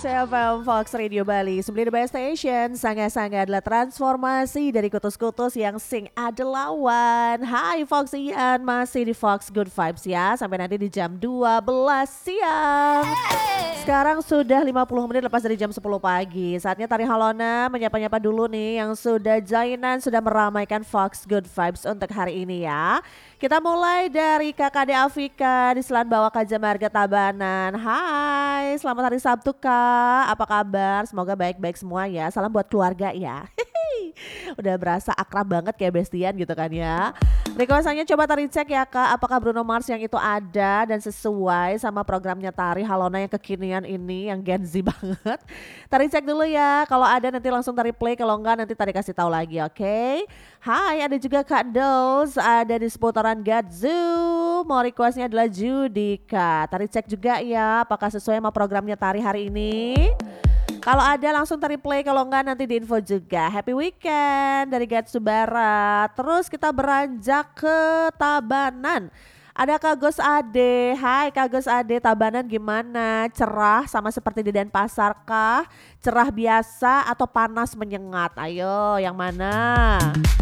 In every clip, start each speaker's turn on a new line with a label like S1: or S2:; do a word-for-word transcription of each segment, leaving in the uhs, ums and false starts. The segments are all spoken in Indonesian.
S1: C F M Fox Radio Bali, sembilan The Best Station, sangat-sangat adalah transformasi dari kutus-kutus yang sing adelawan. Hai Foxian, masih di Fox Good Vibes ya, sampai nanti di jam dua belas siang. Sekarang sudah lima puluh menit lepas dari jam sepuluh pagi. Saatnya Tari Halona menyapa-nyapa dulu nih yang sudah joinan, sudah meramaikan Fox Good Vibes untuk hari ini ya. Kita mulai dari Kakak De Afika di Selan Bawah Kaja Marga Tabanan. Hai, selamat hari Sabtu Kak, apa kabar? Semoga baik-baik semua ya, salam buat keluarga ya. Udah berasa akrab banget kayak bestian gitu kan ya. Requestannya coba Tari cek ya Kak, apakah Bruno Mars yang itu ada dan sesuai sama programnya Tari Halona yang kekinian ini, yang Gen Z banget. Tari cek dulu ya, kalau ada nanti langsung Tari play, kalau enggak nanti Tari kasih tahu lagi, oke? Okay? Hai, ada juga Kak Dolls, ada di seputaran Gadzu. Mau requestnya adalah Judika. Tari cek juga ya, apakah sesuai sama programnya Tari hari ini. Kalau ada langsung Tari play, kalau enggak nanti di info juga. Happy weekend dari Gatsu Barat. Terus kita beranjak ke Tabanan. Ada Kak Gus Ade. Hai Kak Gus Ade, Tabanan gimana? Cerah sama seperti di Denpasar kah? Cerah biasa atau panas menyengat? Ayo yang mana?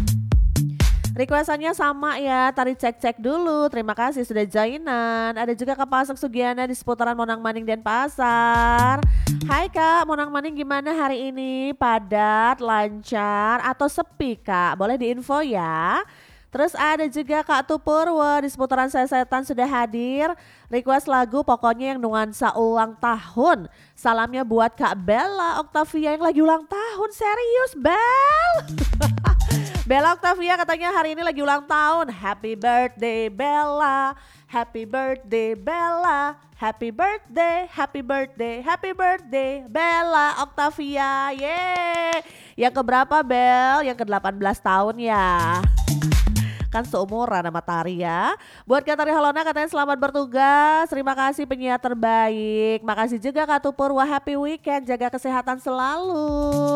S1: Requestannya sama ya, Tari cek-cek dulu. Terima kasih sudah joinan. Ada juga Kak Pasek Sugiana di seputaran Monang Maning Denpasar. Hai Kak, Monang Maning gimana hari ini? Padat, lancar, atau sepi Kak? Boleh diinfo ya. Terus ada juga Kak Tupurwo di seputaran Sesetan sudah hadir. Request lagu pokoknya yang nuansa ulang tahun. Salamnya buat Kak Bella Octavia yang lagi ulang tahun. Serius Bel? Bella Octavia katanya hari ini lagi ulang tahun. Happy birthday Bella, happy birthday Bella, happy birthday, happy birthday, happy birthday Bella Octavia. Yeay. Yang keberapa Bel? Yang ke delapan belas tahun ya. Kan seumuran sama Tari ya. Buat Kak Tari Halona katanya selamat bertugas. Terima kasih penyiar terbaik. Makasih juga Kak Tupur. Wah happy weekend. Jaga kesehatan selalu.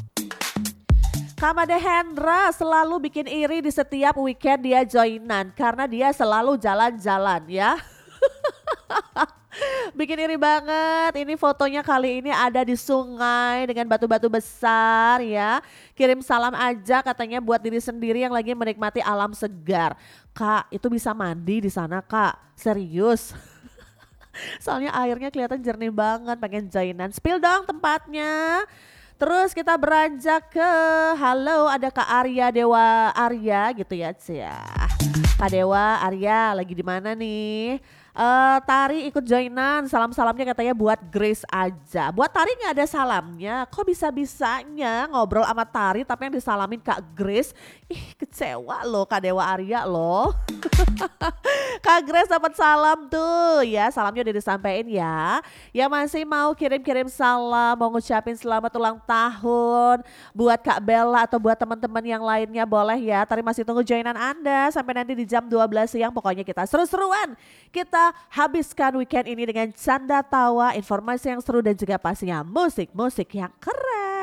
S1: Kak Made Hendra selalu bikin iri di setiap weekend dia joinan. Karena dia selalu jalan-jalan ya. Bikin iri banget. Ini fotonya kali ini ada di sungai dengan batu-batu besar ya. Kirim salam aja katanya buat diri sendiri yang lagi menikmati alam segar. Kak, itu bisa mandi di sana Kak. Serius. Soalnya airnya kelihatan jernih banget, pengen joinan. Spill dong tempatnya. Terus kita beranjak ke halo, ada Kak Arya Dewa Arya gitu ya Cia. Kak Dewa Arya lagi di mana nih? Uh, Tari ikut joinan, salam-salamnya katanya buat Grace aja. Buat Tari gak ada salamnya, kok bisa-bisanya ngobrol sama Tari tapi yang disalamin Kak Grace. Ih kecewa loh Kak Dewa Arya loh. Kak Grace dapat salam tuh ya, salamnya udah disampaikan ya. Yang masih mau kirim-kirim salam, mau ngucapin selamat ulang tahun buat Kak Bella atau buat teman-teman yang lainnya boleh ya. Tari masih tunggu joinan Anda sampai nanti di jam dua belas siang. Pokoknya kita seru-seruan, kita habiskan weekend ini dengan canda tawa, informasi yang seru dan juga pastinya musik-musik yang keren.